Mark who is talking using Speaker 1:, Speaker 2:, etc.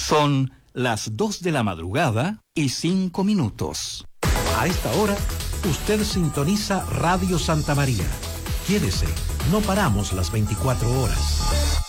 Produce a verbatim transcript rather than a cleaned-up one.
Speaker 1: Son las dos de la madrugada y cinco minutos.
Speaker 2: A esta hora, usted sintoniza Radio Santa María. Quédese, no paramos las veinticuatro horas.